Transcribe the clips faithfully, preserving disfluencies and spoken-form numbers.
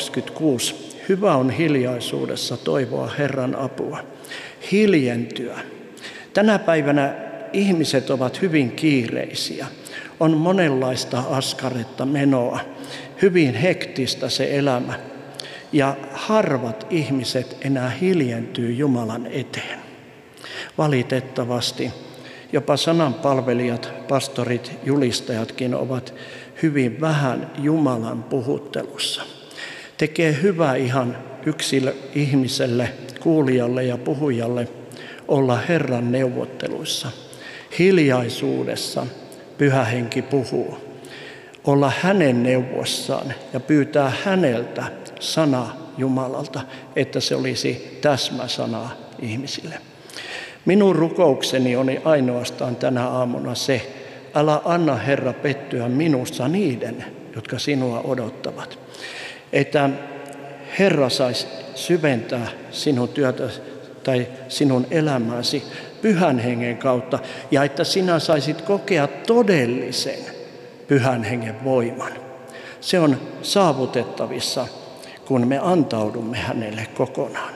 kaksikymmentäkuusi. Hyvä on hiljaisuudessa toivoa Herran apua. Hiljentyä. Tänä päivänä ihmiset ovat hyvin kiireisiä. On monenlaista askaretta menoa. Hyvin hektistä se elämä. Ja harvat ihmiset enää hiljentyy Jumalan eteen. Valitettavasti jopa sananpalvelijat, pastorit, julistajatkin ovat hyvin vähän Jumalan puhuttelussa. Tekee hyvää ihan yksilö ihmiselle, kuulijalle ja puhujalle olla Herran neuvotteluissa. Hiljaisuudessa Pyhä Henki puhuu. Olla hänen neuvossaan ja pyytää häneltä sana Jumalalta, että se olisi täsmäsana ihmisille. Minun rukoukseni oli ainoastaan tänä aamuna se, älä anna Herra pettyä minussa niiden, jotka sinua odottavat. Että Herra saisi syventää sinun työtä tai sinun elämääsi Pyhän Hengen kautta ja että sinä saisit kokea todellisen Pyhän Hengen voiman. Se on saavutettavissa, kun me antaudumme hänelle kokonaan.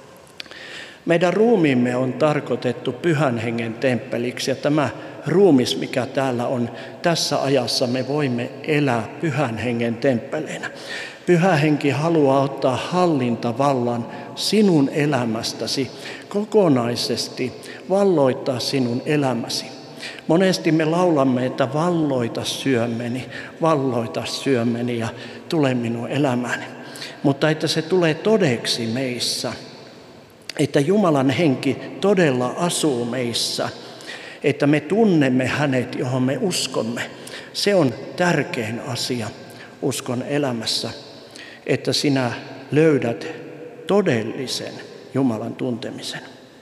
Meidän ruumiimme on tarkoitettu Pyhän Hengen temppeliksi ja tämä ruumis, mikä täällä on, tässä ajassa me voimme elää Pyhän Hengen temppeleinä. Pyhä Henki haluaa ottaa hallintavallan sinun elämästäsi kokonaisesti, valloittaa sinun elämäsi. Monesti me laulamme, että valloita syömeni, valloita syömeni ja tule minun elämäni. Mutta että se tulee todeksi meissä, että Jumalan henki todella asuu meissä, että me tunnemme hänet, johon me uskomme. Se on tärkein asia uskon elämässä, että sinä löydät todellisen Jumalan tuntemisen.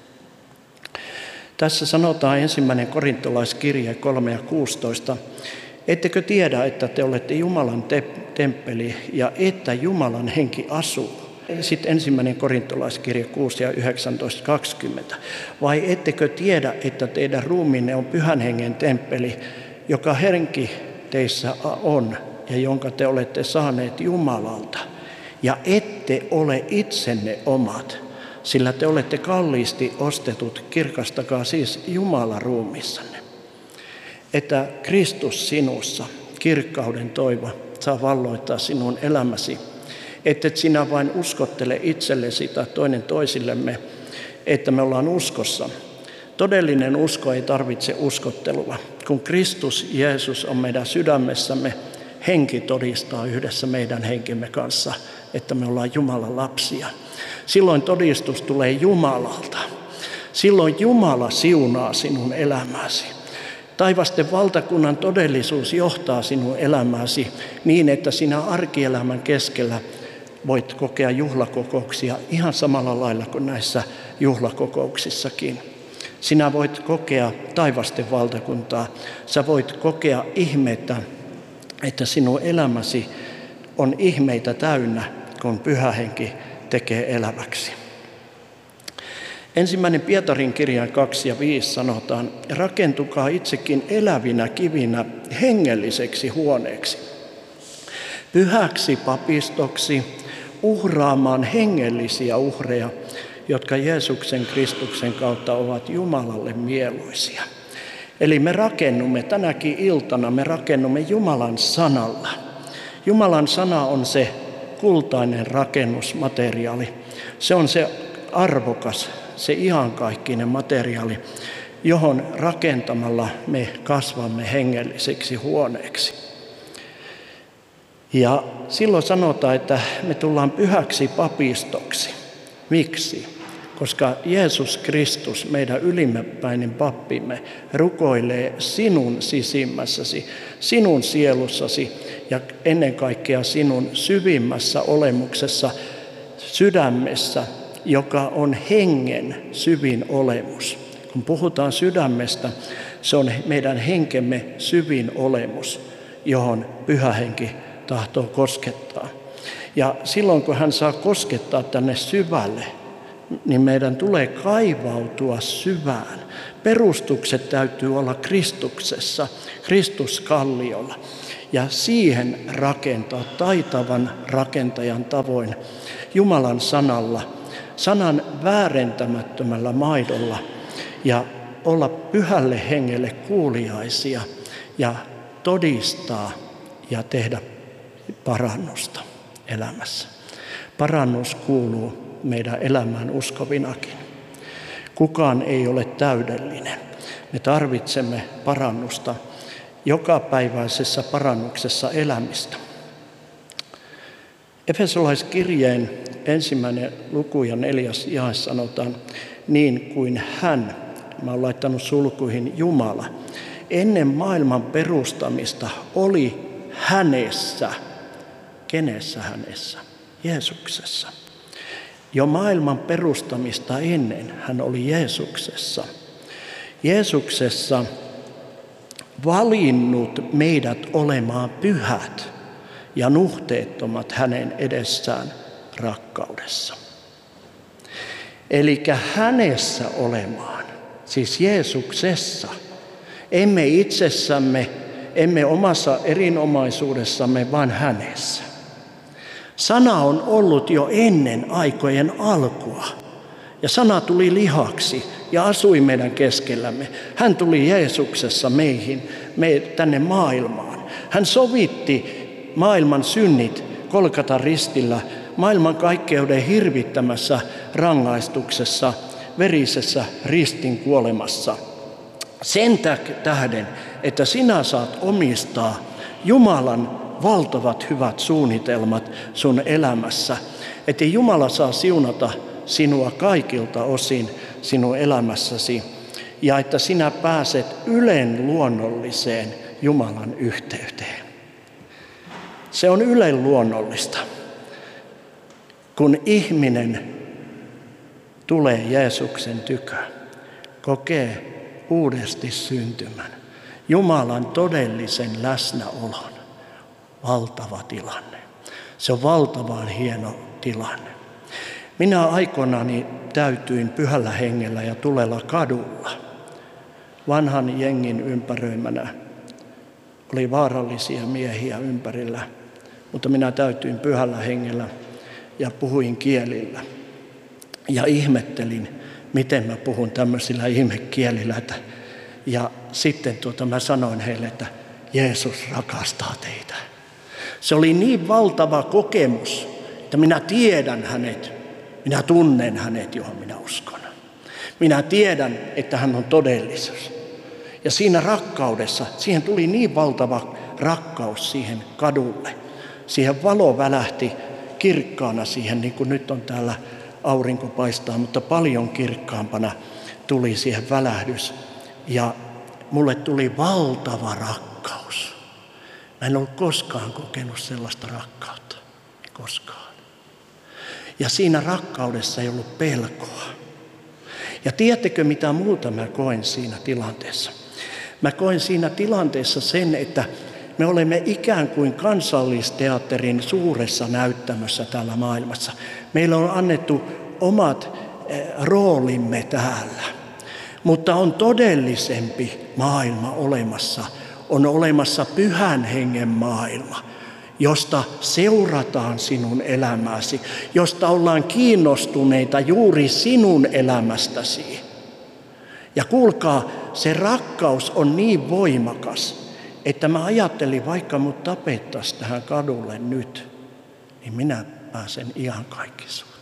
Tässä sanotaan ensimmäinen korintolaiskirje kolme ja kuusitoista. Ettekö tiedä, että te olette Jumalan te- temppeli ja että Jumalan henki asuu? Sitten ensimmäinen korintolaiskirje kuusi ja yhdeksäntoista kaksikymmentä. Vai ettekö tiedä, että teidän ruumiinne on Pyhän Hengen temppeli, joka henki teissä on ja jonka te olette saaneet Jumalalta? Ja ette ole itsenne omat, sillä te olette kalliisti ostetut, kirkastakaa siis Jumala ruumissanne. Että Kristus sinussa, kirkkauden toivo, saa valloittaa sinun elämäsi. Että et sinä vain uskottele itsellesi tai toinen toisillemme, että me ollaan uskossa. Todellinen usko ei tarvitse uskottelua. Kun Kristus Jeesus on meidän sydämessämme, henki todistaa yhdessä meidän henkemme kanssa, että me ollaan Jumalan lapsia. Silloin todistus tulee Jumalalta. Silloin Jumala siunaa sinun elämäsi. Taivasten valtakunnan todellisuus johtaa sinun elämääsi niin, että sinä arkielämän keskellä voit kokea juhlakokouksia ihan samalla lailla kuin näissä juhlakokouksissakin. Sinä voit kokea taivasten valtakuntaa. Sä voit kokea ihmettä, että sinun elämäsi on ihmeitä täynnä, kun Pyhä Henki tekee eläväksi. Ensimmäinen Pietarin kirjan kaksi ja viisi sanotaan, rakentukaa itsekin elävinä kivinä hengelliseksi huoneeksi, pyhäksi papistoksi, uhraamaan hengellisiä uhreja, jotka Jeesuksen Kristuksen kautta ovat Jumalalle mieluisia. Eli me rakennumme tänäkin iltana, me rakennumme Jumalan sanalla. Jumalan sana on se kultainen rakennusmateriaali. Se on se arvokas, se iankaikkinen materiaali, johon rakentamalla me kasvamme hengelliseksi huoneeksi. Ja silloin sanotaan, että me tullaan pyhäksi papistoksi. Miksi? Koska Jeesus Kristus, meidän ylimmäpäinen pappimme, rukoilee sinun sisimmässäsi, sinun sielussasi ja ennen kaikkea sinun syvimmässä olemuksessa, sydämessä, joka on hengen syvin olemus. Kun puhutaan sydämestä, se on meidän henkemme syvin olemus, johon Pyhä Henki tahtoo koskettaa. Ja silloin kun hän saa koskettaa tänne syvälle, niin meidän tulee kaivautua syvään. Perustukset täytyy olla Kristuksessa, Kristuskalliolla. Ja siihen rakentaa taitavan rakentajan tavoin Jumalan sanalla, sanan väärentämättömällä maidolla ja olla pyhälle hengelle kuuliaisia ja todistaa ja tehdä parannusta elämässä. Parannus kuuluu meidän elämään uskovinakin. Kukaan ei ole täydellinen. Me tarvitsemme parannusta jokapäiväisessä parannuksessa elämistä. Efesolaiskirjeen ensimmäinen luku ja neljäs jae sanotaan, niin kuin hän, mä olen laittanut sulkuihin Jumala, ennen maailman perustamista oli hänessä. Kenessä hänessä? Jeesuksessa. Jo maailman perustamista ennen hän oli Jeesuksessa. Jeesuksessa valinnut meidät olemaan pyhät ja nuhteettomat hänen edessään rakkaudessa. Eli hänessä olemaan, siis Jeesuksessa, emme itsessämme, emme omassa erinomaisuudessamme, vaan hänessä. Sana on ollut jo ennen aikojen alkua. Ja sana tuli lihaksi ja asui meidän keskellämme. Hän tuli Jeesuksessa meihin, me, tänne maailmaan. Hän sovitti maailman synnit Golgatan ristillä, maailman kaikkeuden hirvittämässä rangaistuksessa, verisessä ristin kuolemassa. Sen tähden, että sinä saat omistaa Jumalan valtavat hyvät suunnitelmat sun elämässä. Että Jumala saa siunata sinua kaikilta osin sinun elämässäsi ja että sinä pääset ylen luonnolliseen Jumalan yhteyteen. Se on ylen luonnollista, kun ihminen tulee Jeesuksen tykö, kokee uudesti syntymän, Jumalan todellisen läsnäolon. Valtava tilanne. Se on valtavan hieno tilanne. Minä aikoinani täytyin pyhällä hengellä ja tulella kadulla. Vanhan jengin ympäröimänä oli vaarallisia miehiä ympärillä, mutta minä täytyin pyhällä hengellä ja puhuin kielillä. Ja ihmettelin, miten mä puhun tämmöisillä ihmekielillä. Ja sitten tuota, mä sanoin heille, että Jeesus rakastaa teitä. Se oli niin valtava kokemus, että minä tiedän hänet, minä tunnen hänet, johon minä uskon. Minä tiedän, että hän on todellisuus. Ja siinä rakkaudessa, siihen tuli niin valtava rakkaus siihen kadulle. Siihen valo välähti kirkkaana siihen, niin kuin nyt on täällä aurinko paistaa, mutta paljon kirkkaampana tuli siihen välähdys. Ja mulle tuli valtava rakkaus. Mä en ollut koskaan kokenut sellaista rakkautta. Koskaan. Ja siinä rakkaudessa ei ollut pelkoa. Ja tiedättekö mitä muuta mä koen siinä tilanteessa? Mä koen siinä tilanteessa sen, että me olemme ikään kuin Kansallisteatterin suuressa näyttämössä täällä maailmassa. Meillä on annettu omat roolimme täällä. Mutta on todellisempi maailma olemassa. On olemassa pyhän hengen maailma, josta seurataan sinun elämäsi, josta ollaan kiinnostuneita juuri sinun elämästäsi. Ja kuulkaa, se rakkaus on niin voimakas, että mä ajattelin, vaikka mut tapettaisiin tähän kadulle nyt, niin minä pääsen iankaikkisuuteen.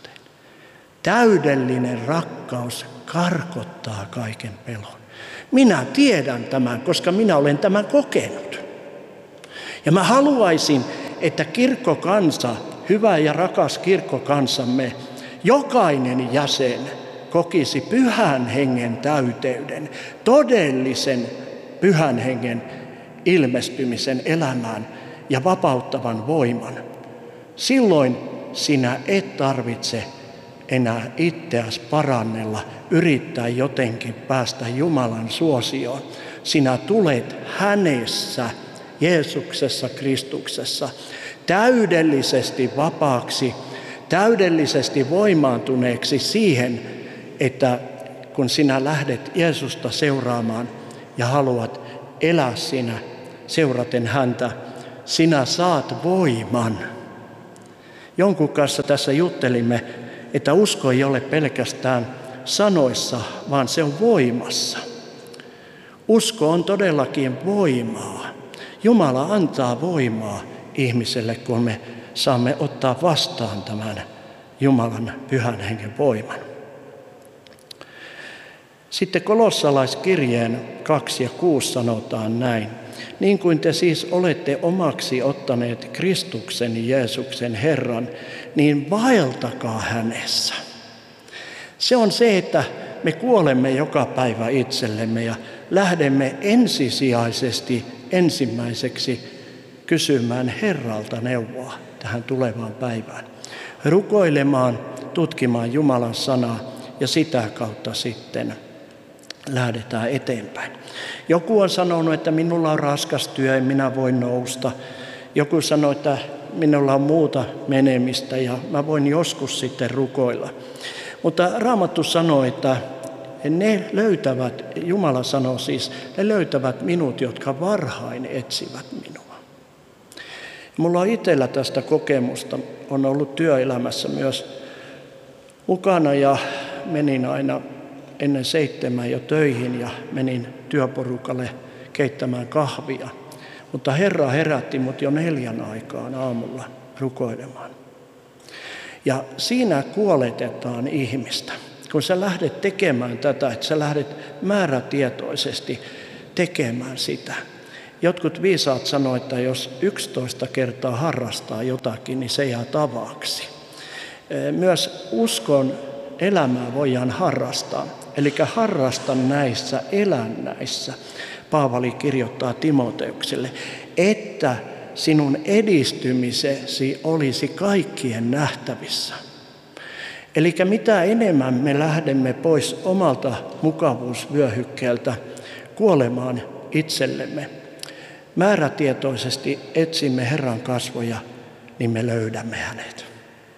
Täydellinen rakkaus karkottaa kaiken pelon. Minä tiedän tämän, koska minä olen tämän kokenut. Ja mä haluaisin, että kirkkokansa, hyvä ja rakas kirkkokansamme, jokainen jäsen kokisi pyhän hengen täyteyden, todellisen pyhän hengen ilmestymisen elämään ja vapauttavan voiman. Silloin sinä et tarvitse enää itseäsi parannella, yrittää jotenkin päästä Jumalan suosioon. Sinä tulet hänessä, Jeesuksessa, Kristuksessa, täydellisesti vapaaksi, täydellisesti voimaantuneeksi siihen, että kun sinä lähdet Jeesusta seuraamaan ja haluat elää siinä seuraten häntä, sinä saat voiman. Jonkun kanssa tässä juttelimme, että usko ei ole pelkästään sanoissa, vaan se on voimassa. Usko on todellakin voimaa. Jumala antaa voimaa ihmiselle, kun me saamme ottaa vastaan tämän Jumalan pyhän hengen voiman. Sitten kolossalaiskirjeen kaksi ja kuusi sanotaan näin. Niin kuin te siis olette omaksi ottaneet Kristuksen Jeesuksen Herran, niin vaeltakaa hänessä. Se on se, että me kuolemme joka päivä itsellemme ja lähdemme ensisijaisesti ensimmäiseksi kysymään Herralta neuvoa tähän tulevaan päivään. Rukoilemaan, tutkimaan Jumalan sanaa ja sitä kautta sitten lähdetään eteenpäin. Joku on sanonut, että minulla on raskas työ, en minä voi nousta. Joku sanoo, että minulla on muuta menemistä ja mä voin joskus sitten rukoilla. Mutta Raamattu sanoo, että ne löytävät, Jumala sanoo siis, ne löytävät minut, jotka varhain etsivät minua. Mulla on itsellä tästä kokemusta, on ollut työelämässä myös mukana ja menin aina ennen seitsemän jo töihin ja menin työporukalle keittämään kahvia. Mutta Herra herätti mut jo neljän aikaan aamulla rukoilemaan. Ja siinä kuoletetaan ihmistä. Kun sä lähdet tekemään tätä, että sä lähdet määrätietoisesti tekemään sitä. Jotkut viisaat sanoo, että jos yksitoista kertaa harrastaa jotakin, niin se jää tavaksi. Myös uskon elämää voidaan harrastaa. Eli harrasta näissä, elän näissä. Paavali kirjoittaa Timoteukselle, että sinun edistymisesi olisi kaikkien nähtävissä. Eli mitä enemmän me lähdemme pois omalta mukavuusvyöhykkeeltä kuolemaan itsellemme, määrätietoisesti etsimme Herran kasvoja, niin me löydämme hänet.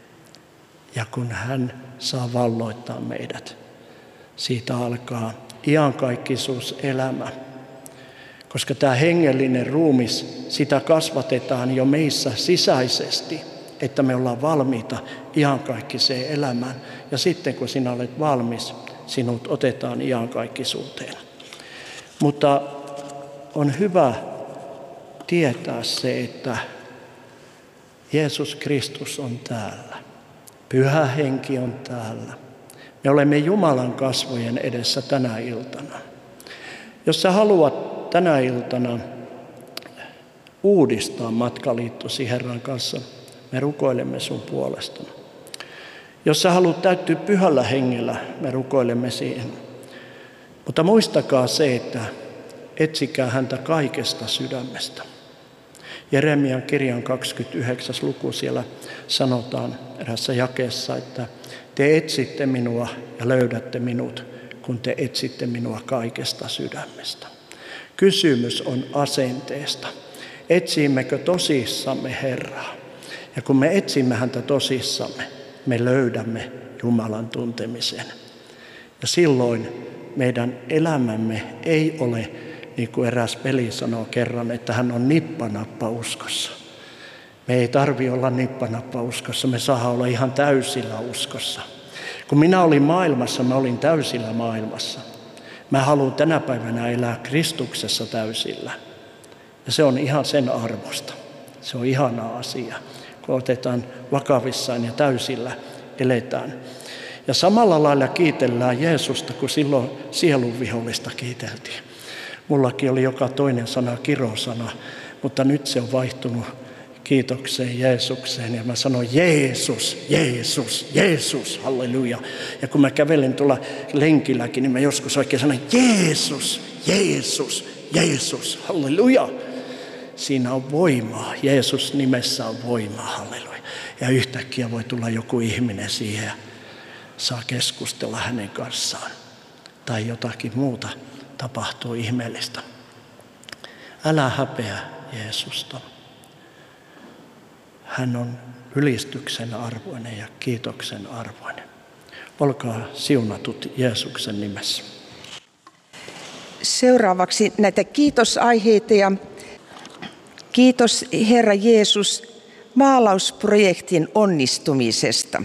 Ja kun hän saa valloittaa meidät, siitä alkaa iankaikkisuuselämä. Koska tämä hengellinen ruumis, sitä kasvatetaan jo meissä sisäisesti, että me ollaan valmiita iankaikkiseen elämään. Ja sitten kun sinä olet valmis, sinut otetaan iankaikkisuuteen. Mutta on hyvä tietää se, että Jeesus Kristus on täällä. Pyhä henki on täällä. Me olemme Jumalan kasvojen edessä tänä iltana. Jos sä haluat tänä iltana uudistaa matkaliittosi Herran kanssa, me rukoilemme sun puolesta. Jos sä haluat täyttyä pyhällä hengellä, me rukoilemme siihen. Mutta muistakaa se, että etsikää häntä kaikesta sydämestä. Jeremian kirjan kaksikymmentäyhdeksäs luku siellä sanotaan erässä jakeessa, että te etsitte minua ja löydätte minut, kun te etsitte minua kaikesta sydämestä. Kysymys on asenteesta. Etsimmekö tosissamme Herraa? Ja kun me etsimme häntä tosissamme, me löydämme Jumalan tuntemisen. Ja silloin meidän elämämme ei ole, niin kuin eräs veli sanoo kerran, että hän on nippanappa uskossa. Me ei tarvitse olla nippanappa uskossa, me saa olla ihan täysillä uskossa. Kun minä olin maailmassa, mä olin täysillä maailmassa. Mä haluan tänä päivänä elää Kristuksessa täysillä. Ja se on ihan sen arvosta. Se on ihana asia, kun otetaan vakavissaan ja täysillä eletään. Ja samalla lailla kiitellään Jeesusta, kun silloin sielun vihollista kiiteltiin. Mullakin oli joka toinen sana kirosana, mutta nyt se on vaihtunut kiitokseen Jeesukseen. Ja mä sanon Jeesus, Jeesus, Jeesus, halleluja. Ja kun mä kävelen tuolla lenkilläkin, niin mä joskus oikein sanon Jeesus, Jeesus, Jeesus, halleluja. Siinä on voimaa. Jeesus nimessä on voimaa, halleluja. Ja yhtäkkiä voi tulla joku ihminen siihen ja saa keskustella hänen kanssaan. Tai jotakin muuta tapahtuu ihmeellistä. Älä häpeä Jeesusta. Hän on ylistyksen arvoinen ja kiitoksen arvoinen. Olkaa siunatut Jeesuksen nimessä. Seuraavaksi näitä kiitosaiheita ja kiitos Herra Jeesus maalausprojektin onnistumisesta.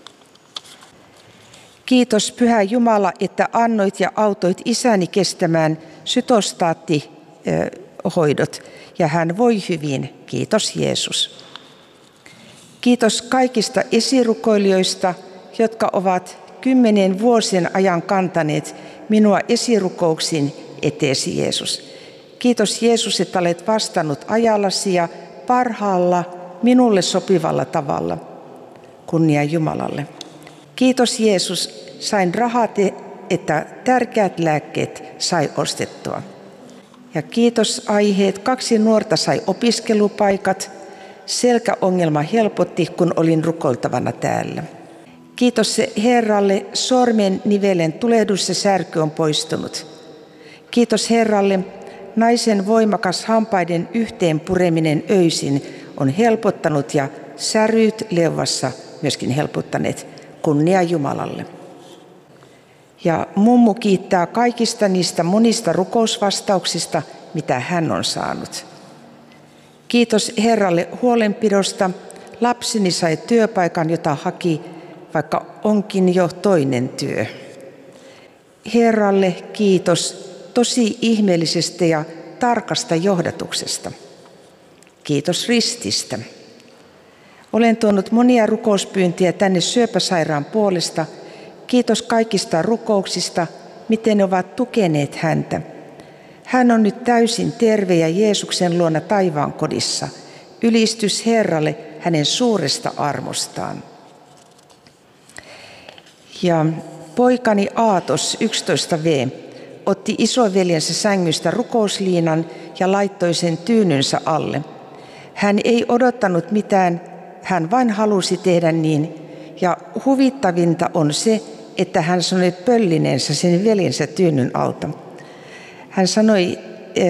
Kiitos Pyhä Jumala, että annoit ja autoit isäni kestämään sytostaattihoidot ja hän voi hyvin. Kiitos Jeesus. Kiitos kaikista esirukoilijoista, jotka ovat kymmenen vuosien ajan kantaneet minua esirukouksiin eteesi Jeesus. Kiitos Jeesus, että olet vastannut ajallasi ja parhaalla minulle sopivalla tavalla. Kunnia Jumalalle. Kiitos Jeesus, sain rahat, että tärkeät lääkkeet sai ostettua. Ja kiitos aiheet, kaksi nuorta sai opiskelupaikat, selkäongelma helpotti, kun olin rukoiltavana täällä. Kiitos Herralle, sormen nivelen tulehdus ja särky on poistunut. Kiitos Herralle, naisen voimakas hampaiden yhteen pureminen öisin on helpottanut ja säryt leuassa myöskin helpottaneet. Kunnia Jumalalle. Ja mummu kiittää kaikista niistä monista rukousvastauksista, mitä hän on saanut. Kiitos Herralle huolenpidosta. Lapseni sai työpaikan, jota haki, vaikka onkin jo toinen työ. Herralle kiitos tosi ihmeellisestä ja tarkasta johdatuksesta. Kiitos rististä. Olen tuonut monia rukouspyyntiä tänne syöpäsairaan puolesta. Kiitos kaikista rukouksista, miten ne ovat tukeneet häntä. Hän on nyt täysin terve ja Jeesuksen luona taivaan kodissa. Ylistys Herralle hänen suuresta armostaan. Ja poikani Aatos, yksitoista vuotias, otti isoveljensä sängystä rukousliinan ja laittoi sen tyynynsä alle. Hän ei odottanut mitään, hän vain halusi tehdä niin. Ja huvittavinta on se, että hän sanoi pöllineensä sen veljensä tyynyn alta. Hän sanoi,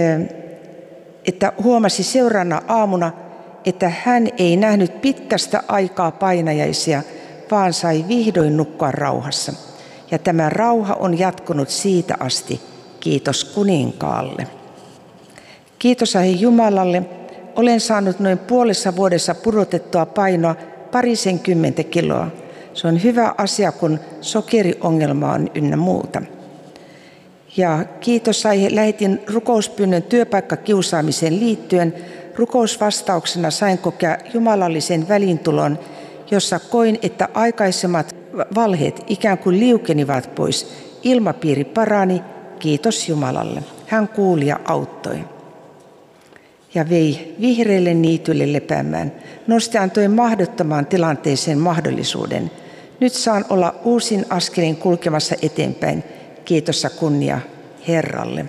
että huomasi seuraavana aamuna, että hän ei nähnyt pitkästä aikaa painajaisia, vaan sai vihdoin nukkua rauhassa. Ja tämä rauha on jatkunut siitä asti. Kiitos kuninkaalle. Kiitos aihe Jumalalle. Olen saanut noin puolessa vuodessa pudotettua painoa parisenkymmentä kiloa. Se on hyvä asia, kun sokeriongelma on ynnä muuta. Ja kiitos aihe. Lähetin rukouspyynnön työpaikkakiusaamiseen liittyen. Rukousvastauksena sain kokea jumalallisen välintulon, jossa koin, että aikaisemmat valheet ikään kuin liukenivat pois. Ilmapiiri parani. Kiitos Jumalalle. Hän kuuli ja auttoi. Ja vei vihreille niitylle lepäämään. Nosti antoi mahdottomaan tilanteeseen mahdollisuuden. Nyt saan olla uusin askelin kulkemassa eteenpäin. Kiitos ja kunnia Herralle.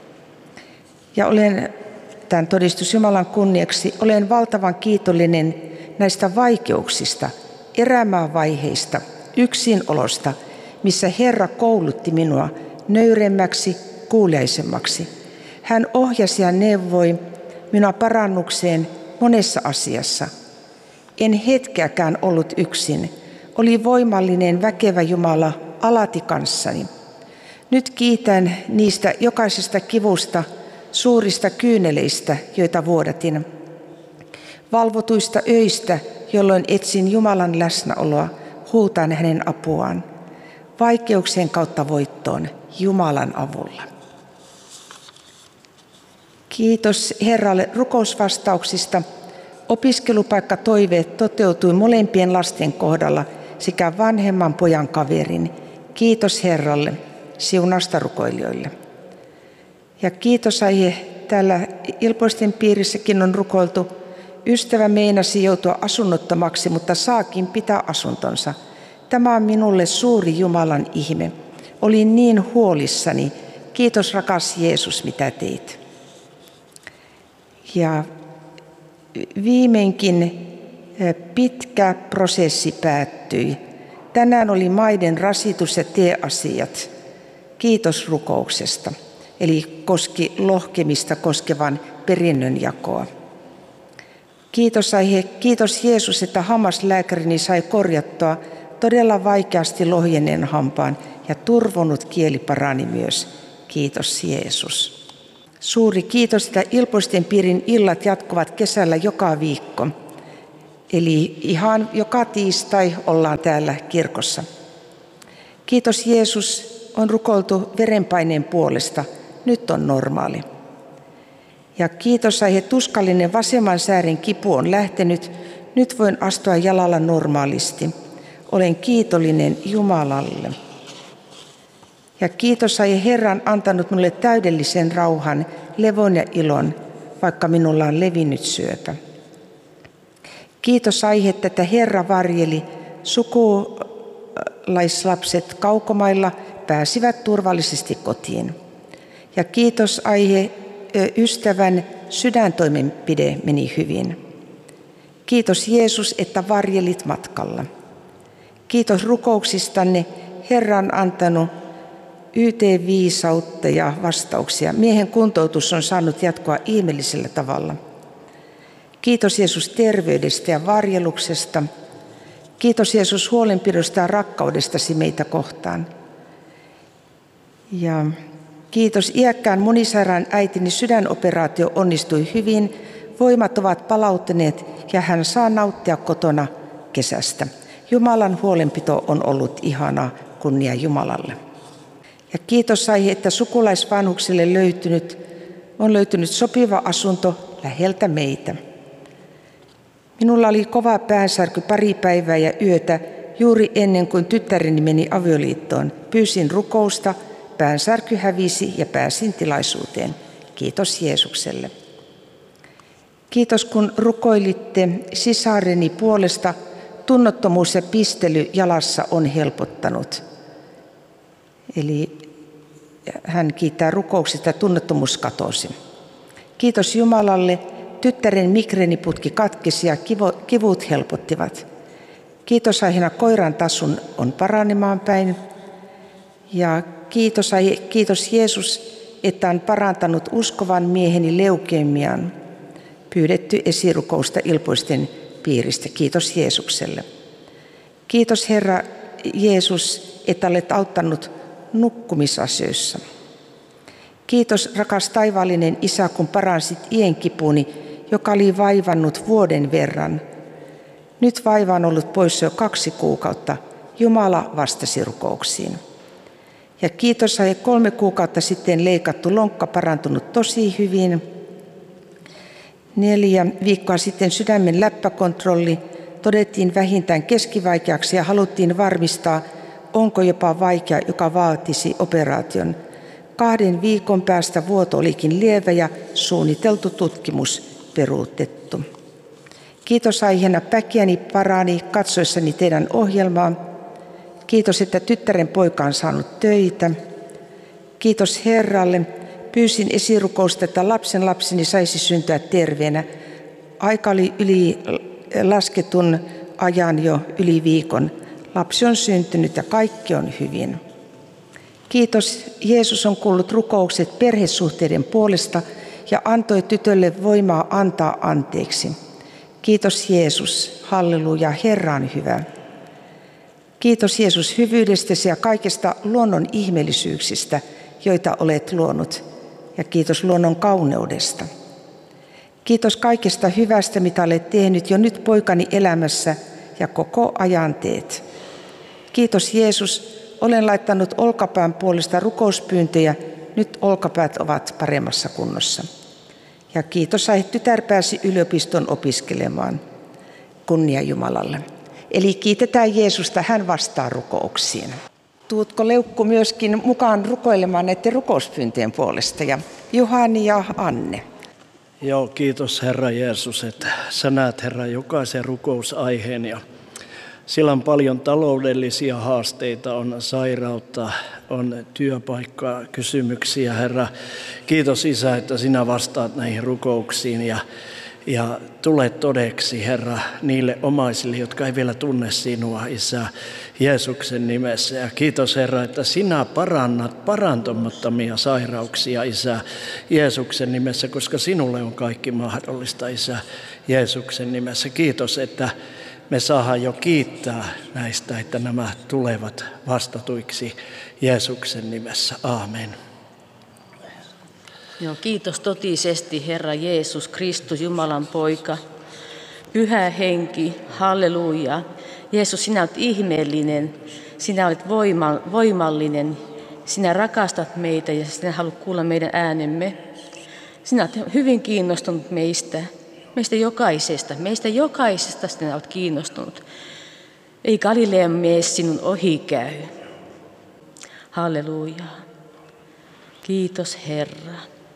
Ja olen, tämän todistus Jumalan kunniaksi, olen valtavan kiitollinen näistä vaikeuksista, erämaavaiheista, yksinolosta, missä Herra koulutti minua nöyremmäksi, kuuliaisemmaksi. Hän ohjasi ja neuvoi minua parannukseen monessa asiassa. En hetkeäkään ollut yksin. Oli voimallinen, väkevä Jumala alati kanssani. Nyt kiitän niistä jokaisesta kivusta, suurista kyyneleistä, joita vuodatin. Valvotuista öistä, jolloin etsin Jumalan läsnäoloa, huutan hänen apuaan. Vaikeuksien kautta voittoon Jumalan avulla. Kiitos Herralle rukousvastauksista. Opiskelupaikkatoiveet toteutui molempien lasten kohdalla sekä vanhemman pojan kaverin. Kiitos Herralle, siunausta rukoilijoille. Ja kiitos aihe, täällä Ilpoisten piirissäkin on rukoiltu. Ystävä meinasi joutua asunnottomaksi, mutta saakin pitää asuntonsa. Tämä on minulle suuri Jumalan ihme. Olin niin huolissani. Kiitos rakas Jeesus, mitä teit. Ja viimeinkin pitkä prosessi päättyi. Tänään oli maiden rasitus ja tieasiat. Kiitos rukouksesta. Eli koski lohkemista koskevan perinnön jakoa. Kiitos aihe, kiitos Jeesus, että hammaslääkärini sai korjattua todella vaikeasti lohjenneen hampaan ja turvonnut kieli parani myös. Kiitos Jeesus. Suuri kiitos, että Ilpoisten piirin illat jatkuvat kesällä joka viikko. Eli ihan joka tiistai ollaan täällä kirkossa. Kiitos Jeesus, on rukoiltu verenpaineen puolesta. Nyt on normaali. Ja kiitos aihe, tuskallinen vasemman säären kipu on lähtenyt. Nyt voin astua jalalla normaalisti. Olen kiitollinen Jumalalle. Ja kiitos aihe, Herra on antanut minulle täydellisen rauhan, levon ja ilon, vaikka minulla on levinnyt syöpä. Kiitos aihe, että Herra varjeli, sukulaislapset kaukomailla pääsivät turvallisesti kotiin. Ja kiitos aihe, ystävän sydäntoimenpide meni hyvin. Kiitos Jeesus, että varjelit matkalla. Kiitos rukouksistanne. Herra on antanut Y T-viisautta ja vastauksia. Miehen kuntoutus on saanut jatkoa ihmeellisellä tavalla. Kiitos Jeesus terveydestä ja varjeluksesta. Kiitos Jeesus huolenpidosta ja rakkaudestasi meitä kohtaan. Ja kiitos iäkkään monisairaan äitini sydänoperaatio onnistui hyvin. Voimat ovat palautuneet ja hän saa nauttia kotona kesästä. Jumalan huolenpito on ollut ihanaa, kunnia Jumalalle. Ja kiitos aihe, että sukulaisvanhuksille löytynyt, on löytynyt sopiva asunto läheltä meitä. Minulla oli kova päänsärky pari päivää ja yötä juuri ennen kuin tyttäreni meni avioliittoon. Pyysin rukousta, päänsärky hävisi ja pääsin tilaisuuteen. Kiitos Jeesukselle. Kiitos kun rukoilitte sisareni puolesta. Tunnottomuus ja pistely jalassa on helpottanut. Eli hän kiittää rukouksista ja tunnottomuus katosi. Kiitos Jumalalle. Tyttären migreeniputki katkesi ja kivut helpottivat. Kiitos aiheena koiran tasun on paranemaan päin. Ja kiitos, kiitos Jeesus, että on parantanut uskovan mieheni leukemian. Pyydetty esirukousta Ilpoisten piiristä. Kiitos Jeesukselle. Kiitos Herra Jeesus, että olet auttanut nukkumisasioissa. Kiitos rakas taivaallinen Isä, kun paransit ienkipuni, joka oli vaivannut vuoden verran. Nyt vaiva on ollut poissa jo kaksi kuukautta. Jumala vastasi rukouksiin. Ja kiitos, että kolme kuukautta sitten leikattu lonkka parantunut tosi hyvin. Neljä viikkoa sitten sydämen läppäkontrolli todettiin vähintään keskivaikeaksi ja haluttiin varmistaa, onko jopa vaikea, joka vaatisi operaation. Kahden viikon päästä vuoto olikin lievä ja suunniteltu tutkimus peruutettu. Kiitos aiheena päkiäni parani katsoessani teidän ohjelmaa. Kiitos, että tyttären poika on saanut töitä. Kiitos Herralle. Pyysin esirukousta, että lapsen lapseni saisi syntyä terveenä. Aika oli yli lasketun ajan jo yli viikon. Lapsi on syntynyt ja kaikki on hyvin. Kiitos, Jeesus on kuullut rukoukset perhesuhteiden puolesta ja antoi tytölle voimaa antaa anteeksi. Kiitos Jeesus, halleluja, Herra on hyvä. Kiitos Jeesus hyvyydestäsi ja kaikista luonnon ihmeellisyyksistä, joita olet luonut. Ja kiitos luonnon kauneudesta. Kiitos kaikesta hyvästä, mitä olet tehnyt jo nyt poikani elämässä ja koko ajan teet. Kiitos Jeesus, olen laittanut olkapään puolesta rukouspyyntöjä, nyt olkapäät ovat paremmassa kunnossa. Ja kiitos, että tytär pääsi yliopiston opiskelemaan. Kunnia Jumalalle. Eli kiitetään Jeesusta, hän vastaa rukouksiin. Tuutko Leukku myöskin mukaan rukoilemaan näiden rukouspyyntöjen puolesta ja Juhani ja Anne? Joo, kiitos Herra Jeesus, että sä näet Herra jokaisen rukousaiheen ja sillä on paljon taloudellisia haasteita, on sairautta, on työpaikkaa, kysymyksiä Herra. Kiitos Isä, että sinä vastaat näihin rukouksiin ja Ja tule todeksi, Herra, niille omaisille, jotka ei vielä tunne sinua, Isä, Jeesuksen nimessä. Ja kiitos, Herra, että sinä parannat parantamattomia sairauksia, Isä, Jeesuksen nimessä, koska sinulle on kaikki mahdollista, Isä, Jeesuksen nimessä. Kiitos, että me saadaan jo kiittää näistä, että nämä tulevat vastatuiksi Jeesuksen nimessä. Aamen. Joo, kiitos totisesti, Herra Jeesus Kristus, Jumalan poika, Pyhä Henki, halleluja. Jeesus, sinä olet ihmeellinen, sinä olet voima, voimallinen, sinä rakastat meitä ja sinä haluat kuulla meidän äänemme. Sinä olet hyvin kiinnostunut meistä, meistä jokaisesta, meistä jokaisesta sinä olet kiinnostunut. Ei Galilean mies sinun ohi käy. Halleluja. Kiitos, Herra.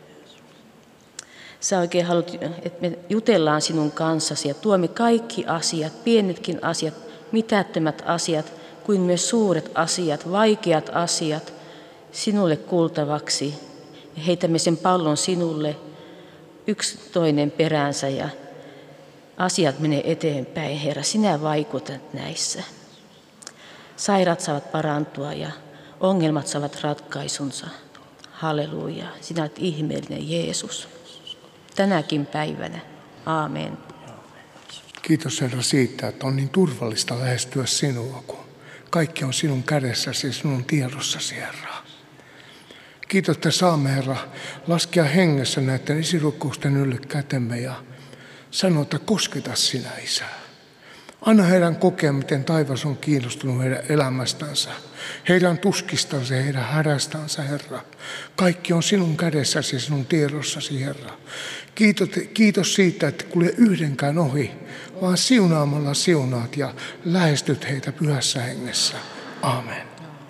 Sä oikein haluat, että me jutellaan sinun kanssasi ja tuomme kaikki asiat, pienetkin asiat, mitättömät asiat, kuin myös suuret asiat, vaikeat asiat sinulle kuultavaksi. Ja heitämme sen pallon sinulle yksi toinen peräänsä ja asiat menee eteenpäin. Herra, sinä vaikutat näissä. Sairaat saavat parantua ja ongelmat saavat ratkaisunsa. Halleluja. Sinä olet ihmeellinen Jeesus. Tänäkin päivänä. Aamen. Kiitos, Herra, siitä, että on niin turvallista lähestyä sinua, kun kaikki on sinun kädessäsi, sinun tiedossasi, Herra. Kiitos, että saamme, Herra, laskea hengessä näiden esirukousten ylle kätemme ja sanoa, että kosketa sinä, Isä. Anna heidän kokea, miten taivas on kiinnostunut heidän elämästänsä, heidän tuskistansa ja heidän hädästänsä, Herra. Kaikki on sinun kädessäsi ja sinun tiedossasi, Herra. Kiitos, kiitos siitä, että kulje yhdenkään ohi, vaan siunaamalla siunaat ja lähestyt heitä pyhässä hengessä. Aamen.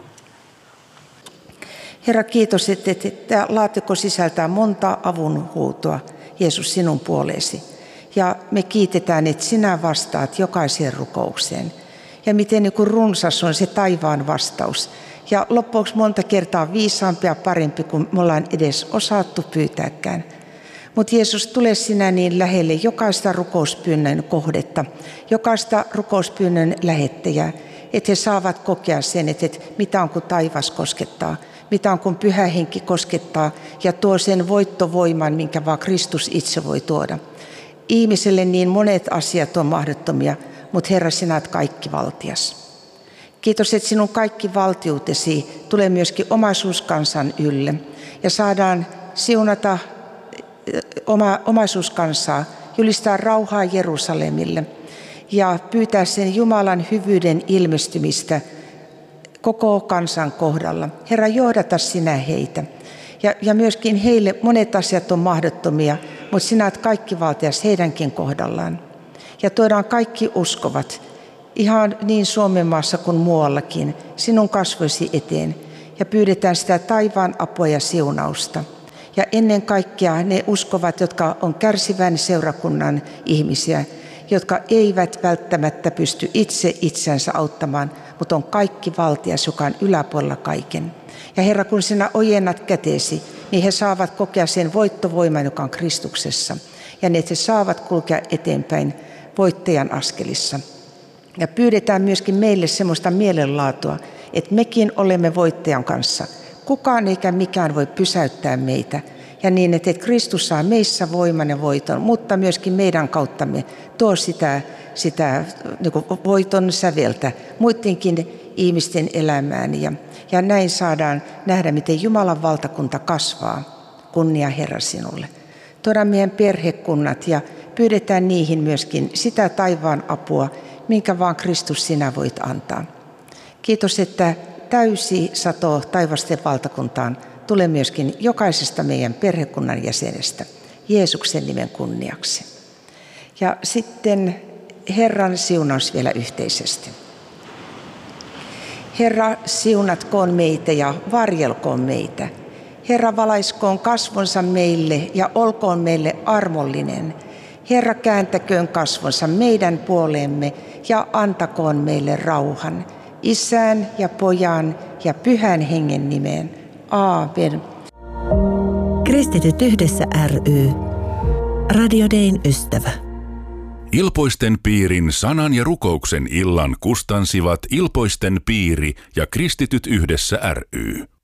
Herra, kiitos, että, että laatikko sisältää monta avun huutoa, Jeesus, sinun puoleesi. Ja me kiitetään, että sinä vastaat jokaiseen rukoukseen. Ja miten niin kuin runsas on se taivaan vastaus. Ja loppuksi monta kertaa viisaampi ja parempi, kuin me ollaan edes osattu pyytääkään. Mutta Jeesus, tule sinä niin lähelle jokaista rukouspyynnön kohdetta, jokaista rukouspyynnön lähettäjää, että he saavat kokea sen, että mitä on kun taivas koskettaa, mitä on kun Pyhä Henki koskettaa ja tuo sen voittovoiman, minkä vaan Kristus itse voi tuoda. Ihmiselle niin monet asiat on mahdottomia, mutta Herra, sinä olet kaikkivaltias. Kiitos, että sinun kaikki valtiutesi tulee myöskin omaisuuskansan ylle ja saadaan siunata oma, omaisuuskansaa, julistaa rauhaa Jerusalemille ja pyytää sen Jumalan hyvyyden ilmestymistä koko kansan kohdalla. Herra, johdata sinä heitä. Ja, ja myöskin heille monet asiat on mahdottomia, mutta sinä olet kaikkivaltias heidänkin kohdallaan. Ja tuodaan kaikki uskovat, ihan niin Suomen maassa kuin muuallakin, sinun kasvoisi eteen. Ja pyydetään sitä taivaan apua ja siunausta. Ja ennen kaikkea ne uskovat, jotka on kärsivän seurakunnan ihmisiä, jotka eivät välttämättä pysty itse itsensä auttamaan, mutta on kaikki valtias, joka on yläpuolella kaiken. Ja Herra, kun sinä ojennat käteesi, niin he saavat kokea sen voittovoiman, joka on Kristuksessa. Ja ne, että he saavat kulkea eteenpäin voittajan askelissa. Ja pyydetään myöskin meille semmoista mielenlaatua, että mekin olemme voittajan kanssa. Kukaan eikä mikään voi pysäyttää meitä. Ja niin, että Kristus saa meissä voiman ja voiton, mutta myöskin meidän kauttamme tuo sitä, sitä niin kuin voiton säveltä muidenkin ihmisten elämään. Ja, ja näin saadaan nähdä, miten Jumalan valtakunta kasvaa. Kunnia, Herra, sinulle. Tuodaan meidän perhekunnat ja pyydetään niihin myöskin sitä taivaan apua, minkä vaan Kristus sinä voit antaa. Kiitos, että täysi sato taivasten valtakuntaan tulee myöskin jokaisesta meidän perhekunnan jäsenestä Jeesuksen nimen kunniaksi. Ja sitten Herran siunaus vielä yhteisesti. Herra, siunatkoon meitä ja varjelkoon meitä. Herra, valaiskoon kasvonsa meille ja olkoon meille armollinen. Herra, kääntäköön kasvonsa meidän puoleemme ja antakoon meille rauhan. Isän ja Pojan ja Pyhän Hengen nimeen. Aamen. Kristityt yhdessä ry. Radio Dayn ystävä. Ilpoisten piirin sanan ja rukouksen illan kustansivat Ilpoisten piiri ja Kristityt yhdessä ry.